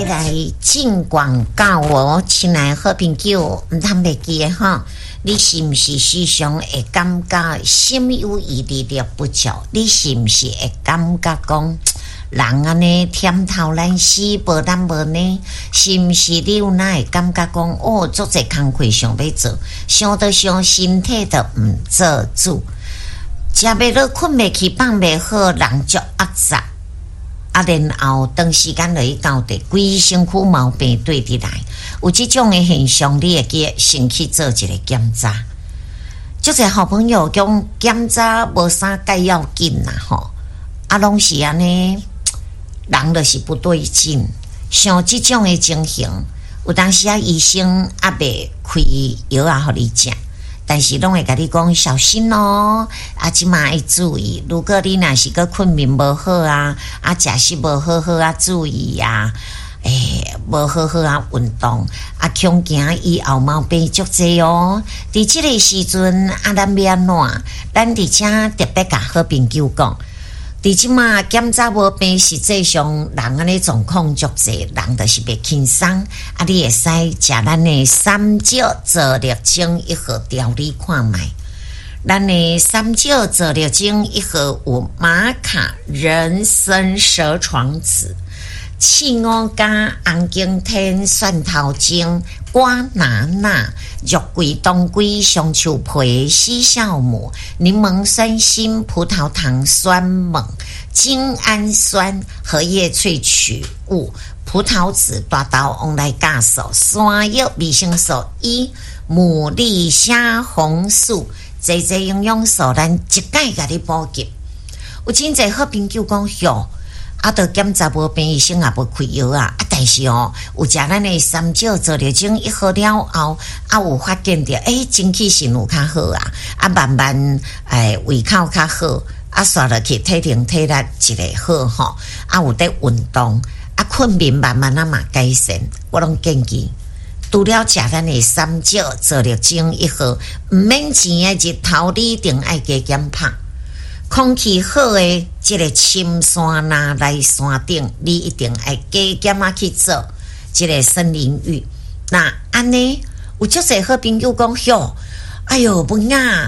来进广告哦，亲爱好朋友，唔通袂记诶吼。你是毋是时常会感觉心有余力的不足？你是毋是会感觉讲人安尼甜头难死，无咱无呢？是毋是你有哪会感觉讲哦，做者工课想要做，想到想身体都毋做主，食袂落，困袂去，放袂好，人足压榨。然后长时间落去到底，规身躯毛病对得来，有这种的现象，你会记先去做一个检查。就是好朋友讲检查无啥介要紧啦吼，拢是安尼，人就是不对劲。像这种的情形，有当时医生袂开药互你食。但是拢会甲你讲小心哦，即马要注意。如果你若是个困眠无好食食无好好注意无好好运动恐惊以后毛病足济哦。伫即个时阵咱要安怎？咱伫遮特别甲好朋友讲。伫即马检查无病，实际上人安尼状况足济，人就是袂轻松。你会使食咱的三椒做热精1盒调理看卖。咱的三椒做热精1盒有玛卡、人参、蛇床子、刺五加、红景天、蒜头精、瓜拿纳、肉桂、冬桂、香树皮、西酵母、柠檬酸锌、葡萄糖酸锰、精氨酸、荷叶萃取物、葡萄籽、大豆黄来加素、山药、维生素 E、牡蛎虾红素，这营养素咱一概甲你补给。有真侪好朋友讲哟。到检查无病，医生也无开药但是有食咱的三椒做热精1盒了后，有发现着精气神有较好慢慢胃口较好刷落去体能体力一个好吼有在运动困眠慢慢嘛改善。我拢建议除了食咱的三椒做热精1盒，毋免钱日头你一定爱加减拍。空气好的这个深山来山顶，你一定要加减去做这个森林浴。那安尼有足侪好朋友讲哟，哎哟，文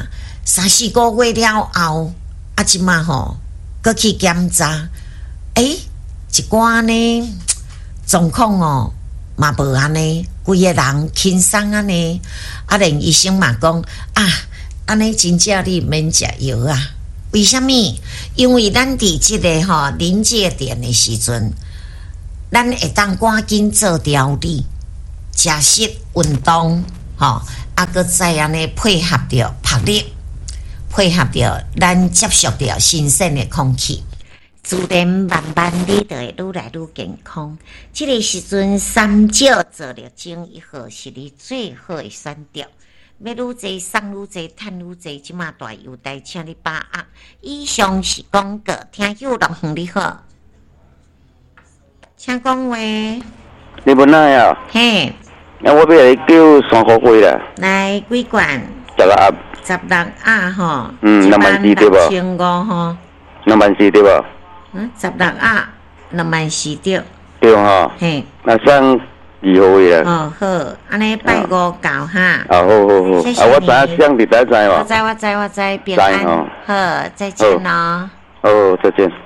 3-4个月了后，即马吼，搁去检查，一寡呢状况嘛无安尼，规个人轻松安尼，连医生嘛讲安尼真正你免食药为什么？因为咱伫即个临界点的时阵，咱会当赶紧做调理、食食、运动，搁再安尼配合着拍力，配合着咱接触着新鲜的空气，自然慢慢你就会愈来愈健康。即个时阵，三椒做热精1盒是你最好的选择。要愈济送愈济，趁愈济，即马大优待，请你把握。以上是广告，听友乐园你好，请讲话。 你本来嘿， 我要来叫3个月啦。 来几罐 16 16吼 ，24000对无 ？1500吼 ，24000对无 ？16 24000对。 对吼。 嘿， 那算2号位啦。 好，安尼拜5到哈。 好，我知影你知嘛？ 我知，平安。好，再见咯。 好，再见。